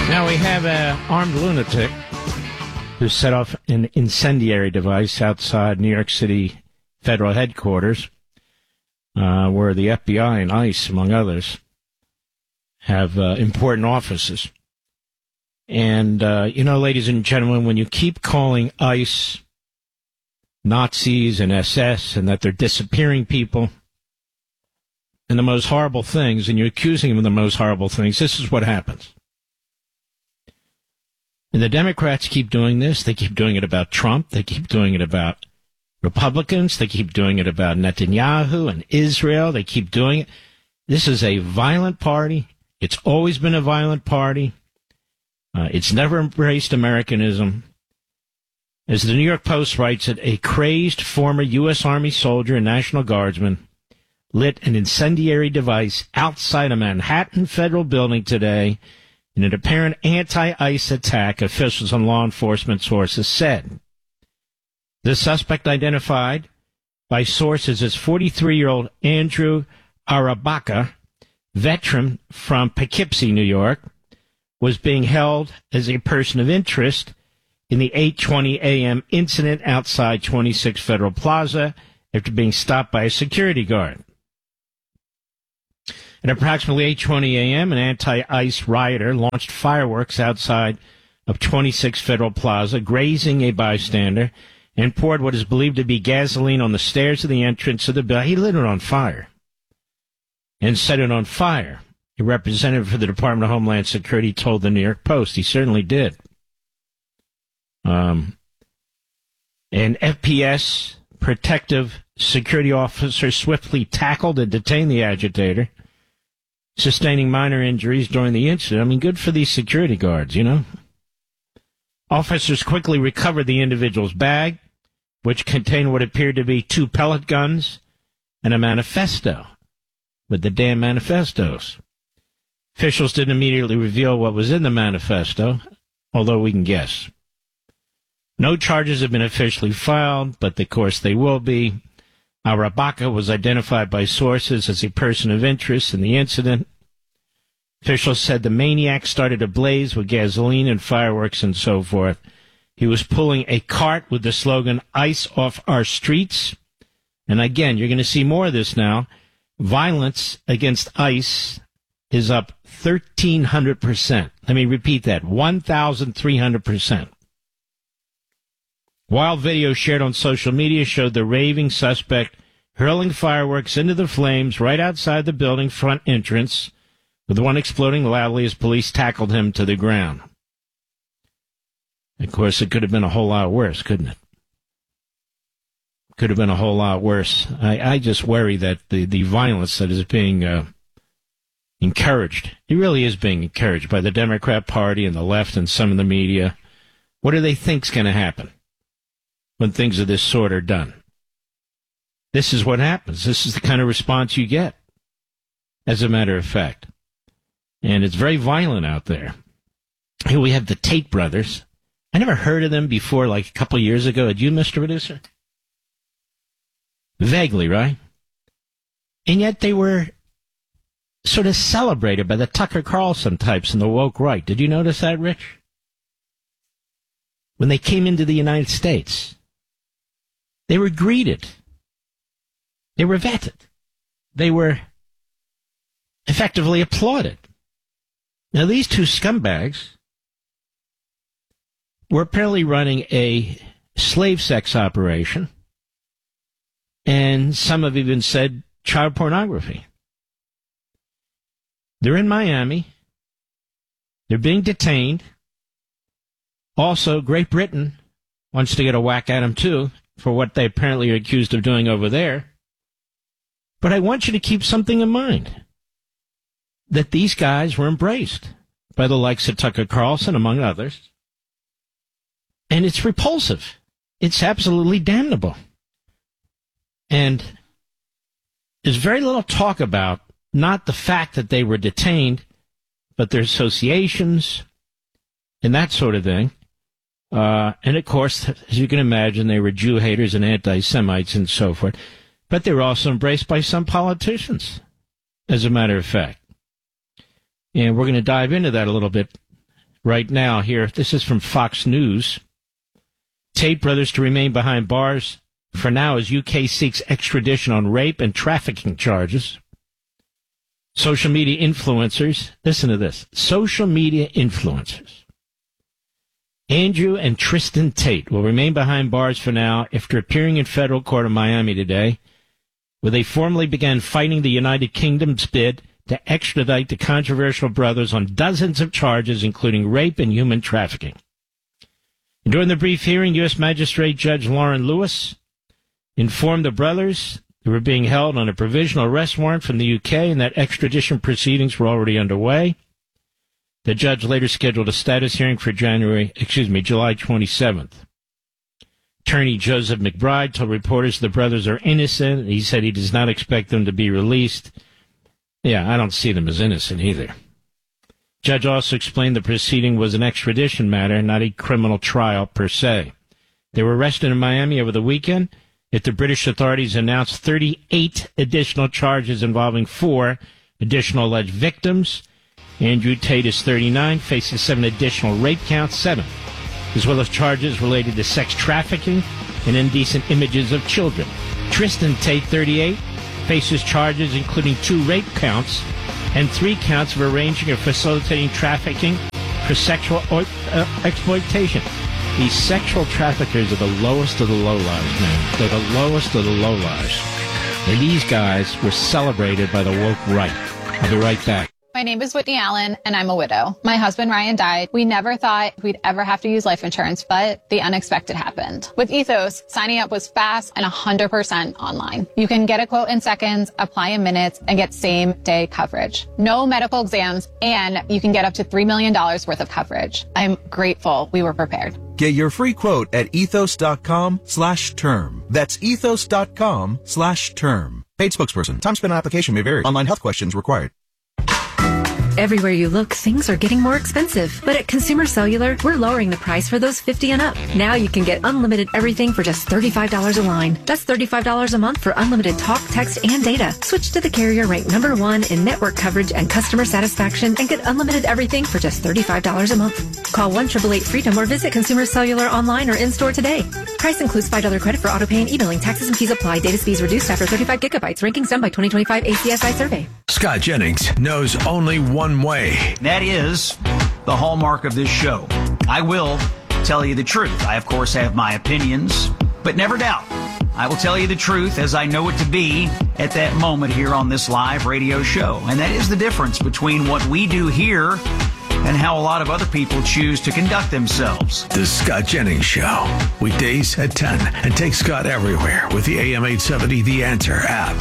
Now we have an armed lunatic who set off an incendiary device outside New York City federal headquarters, where the FBI and ICE, among others, have important offices. And, ladies and gentlemen, when you keep calling ICE Nazis and SS and that they're disappearing people and the most horrible things, and you're accusing them of the most horrible things, this is what happens. And the Democrats keep doing this. They keep doing it about Trump. They keep doing it about Republicans. They keep doing it about Netanyahu and Israel. They keep doing it. This is a violent party. It's always been a violent party. It's never embraced Americanism. As the New York Post writes it, a crazed former U.S. Army soldier and National Guardsman lit an incendiary device outside a Manhattan federal building today in an apparent anti-ICE attack, officials and law enforcement sources said. The suspect, identified by sources as 43-year-old Andrew Arabaka, veteran from Poughkeepsie, New York, was being held as a person of interest in the 8:20 a.m. incident outside 26 Federal Plaza after being stopped by a security guard. At approximately 8:20 a.m., an anti-ICE rioter launched fireworks outside of 26 Federal Plaza, grazing a bystander, and poured what is believed to be gasoline on the stairs of the entrance of the building. He lit it on fire and set it on fire. A representative for the Department of Homeland Security told the New York Post. He certainly did. An FPS protective security officer swiftly tackled and detained the agitator, sustaining minor injuries during the incident. I mean, good for these security guards, you know. Officers quickly recovered the individual's bag, which contained what appeared to be 2 pellet guns and a manifesto with the damn manifestos. Officials didn't immediately reveal what was in the manifesto, although we can guess. No charges have been officially filed, but of course they will be. Arabaka was identified by sources as a person of interest in the incident. Officials said the maniac started a blaze with gasoline and fireworks and so forth. He was pulling a cart with the slogan, "ICE off our streets." And again, you're going to see more of this now. Violence against ICE is up 1,300%. Let me repeat that, 1,300%. Wild video shared on social media showed the raving suspect hurling fireworks into the flames right outside the building front entrance, with one exploding loudly as police tackled him to the ground. Of course, it could have been a whole lot worse, couldn't it? Could have been a whole lot worse. I just worry that the violence that is being encouraged, it really is being encouraged by the Democrat Party and the left and some of the media. What do they think's going to happen when things of this sort are done? This is what happens. This is the kind of response you get, as a matter of fact. And it's very violent out there. Here we have the Tate brothers. I never heard of them before, like a couple of years ago. Had you, Mr. Producer? Vaguely, right? And yet they were sort of celebrated by the Tucker Carlson types and the woke right. Did you notice that, Rich? When they came into the United States, they were greeted. They were vetted. They were effectively applauded. Now, these two scumbags were apparently running a slave sex operation, and some have even said child pornography. They're in Miami. They're being detained. Also, Great Britain wants to get a whack at them, too, for what they apparently are accused of doing over there. But I want you to keep something in mind, that these guys were embraced by the likes of Tucker Carlson, among others. And it's repulsive. It's absolutely damnable. And there's very little talk about not the fact that they were detained, but their associations and that sort of thing. And, of course, as you can imagine, they were Jew haters and anti-Semites and so forth. But they were also embraced by some politicians, as a matter of fact. And we're going to dive into that a little bit right now here. This is from Fox News. Tate brothers to remain behind bars for now as UK seeks extradition on rape and trafficking charges. Social media influencers, listen to this, social media influencers. Andrew and Tristan Tate will remain behind bars for now after appearing in federal court in Miami today, where they formally began fighting the United Kingdom's bid to extradite the controversial brothers on dozens of charges, including rape and human trafficking. And during the brief hearing, U.S. Magistrate Judge Lauren Lewis informed the brothers they were being held on a provisional arrest warrant from the UK and that extradition proceedings were already underway. The judge later scheduled a status hearing for July 27th. Attorney Joseph McBride told reporters the brothers are innocent. He said he does not expect them to be released. Yeah, I don't see them as innocent either. Judge also explained the proceeding was an extradition matter, not a criminal trial per se. They were arrested in Miami over the weekend. If the British authorities announced 38 additional charges involving 4 additional alleged victims. Andrew Tate is 39, faces 7 additional rape counts, 7, as well as charges related to sex trafficking and indecent images of children. Tristan Tate, 38, faces charges including 2 rape counts and 3 counts of arranging or facilitating trafficking for sexual exploitation. These sexual traffickers are the lowest of the lowlives, man. They're the lowest of the lowlives. And these guys were celebrated by the woke right. I'll be right back. My name is Whitney Allen, and I'm a widow. My husband, Ryan, died. We never thought we'd ever have to use life insurance, but the unexpected happened. With Ethos, signing up was fast and 100% online. You can get a quote in seconds, apply in minutes, and get same-day coverage. No medical exams, and you can get up to $3 million worth of coverage. I'm grateful we were prepared. Get your free quote at ethos.com/term. That's ethos.com/term. Paid spokesperson. Time spent on application may vary. Online health questions required. Everywhere you look, things are getting more expensive. But at Consumer Cellular, we're lowering the price for those 50 and up. Now you can get unlimited everything for just $35 a line. That's $35 a month for unlimited talk, text, and data. Switch to the carrier ranked #1 in network coverage and customer satisfaction and get unlimited everything for just $35 a month. Call 1-888-FREEDOM or visit Consumer Cellular online or in-store today. Price includes $5 credit for auto pay and e-billing. Taxes and fees apply. Data speeds reduced after 35 gigabytes. Rankings done by 2025 ACSI survey. Scott Jennings knows only one way. That is the hallmark of this show. I will tell you the truth. I, of course, have my opinions, but never doubt. I will tell you the truth as I know it to be at that moment here on this live radio show. And that is the difference between what we do here and how a lot of other people choose to conduct themselves. The Scott Jennings Show. Weekdays at 10. And take Scott everywhere with the AM 870 The Answer app.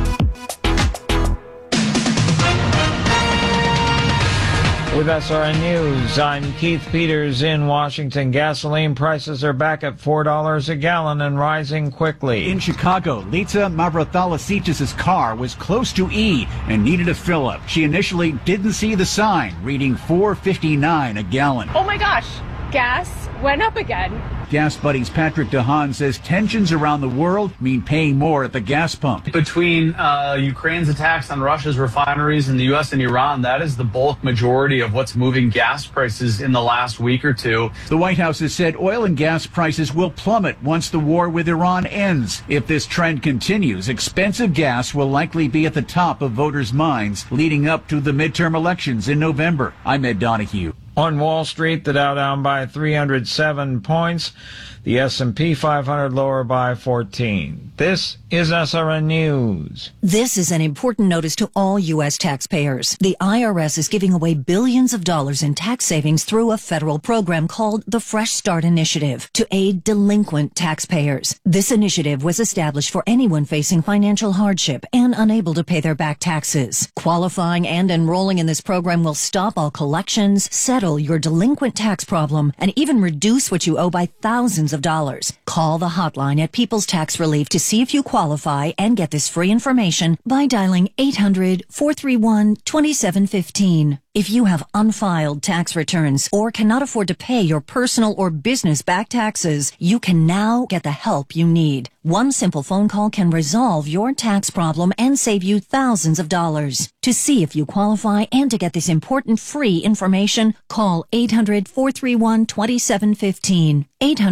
With SRN News, I'm Keith Peters in Washington. Gasoline prices are back at $4 a gallon and rising quickly. In Chicago, Lita Mavrothalacitis' car was close to E and needed a fill-up. She initially didn't see the sign, reading $4.59 a gallon. Oh my gosh, gas went up again. Gas Buddy's Patrick DeHaan says tensions around the world mean paying more at the gas pump. Between Ukraine's attacks on Russia's refineries in the U.S. and Iran, that is the bulk majority of what's moving gas prices in the last week or two. The White House has said oil and gas prices will plummet once the war with Iran ends. If this trend continues, expensive gas will likely be at the top of voters' minds leading up to the midterm elections in November. I'm Ed Donahue. On Wall Street, the Dow down by 307 points. The S&P 500 lower by 14. This is SRN News. This is an important notice to all U.S. taxpayers. The IRS is giving away billions of dollars in tax savings through a federal program called the Fresh Start Initiative to aid delinquent taxpayers. This initiative was established for anyone facing financial hardship and unable to pay their back taxes. Qualifying and enrolling in this program will stop all collections, settle your delinquent tax problem, and even reduce what you owe by thousands of dollars. Call the hotline at People's Tax Relief to see if you qualify and get this free information by dialing 800-431-2715. If you have unfiled tax returns or cannot afford to pay your personal or business back taxes, you can now get the help you need. One simple phone call can resolve your tax problem and save you thousands of dollars. To see if you qualify and to get this important free information, call 800-431-2715.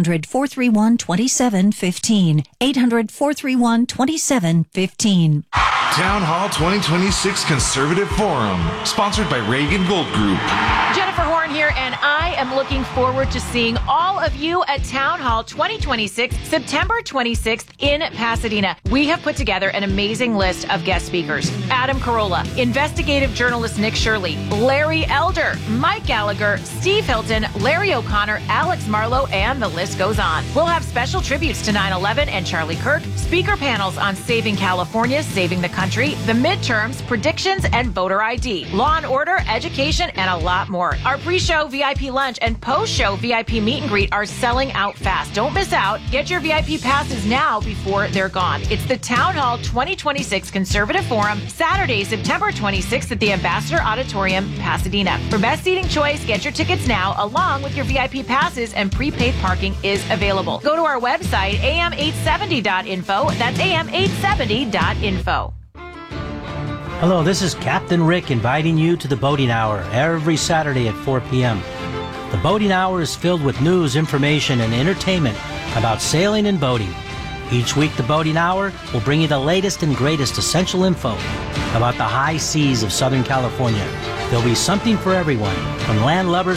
800-431-2715. 800-431-2715. Town Hall 2026 Conservative Forum, sponsored by Reagan Gold Group. Jennifer Horn here, and I am looking forward to seeing all of you at Town Hall 2026, September 26th in Pasadena. We have put together an amazing list of guest speakers. Adam Carolla, investigative journalist Nick Shirley, Larry Elder, Mike Gallagher, Steve Hilton, Larry O'Connor, Alex Marlowe, and the list goes on. We'll have special tributes to 9/11 and Charlie Kirk, speaker panels on saving California, saving the country, the midterms, predictions, and voter ID, law and order, education, and a lot more. Our pre-show VIP lunch and post-show VIP meet and greet are selling out fast. Don't miss out. Get your VIP passes now before they're gone. It's the Town Hall 2026 Conservative Forum, Saturday, September 26th at the Ambassador Auditorium, Pasadena. For best seating choice, get your tickets now, along with your VIP passes, and prepaid parking is available. Go to our website, am870.info. That's am870.info. Hello, this is Captain Rick inviting you to the Boating Hour every Saturday at 4 p.m. The Boating Hour is filled with news, information, and entertainment about sailing and boating. Each week, the Boating Hour will bring you the latest and greatest essential info about the high seas of Southern California. There'll be something for everyone, from landlubbers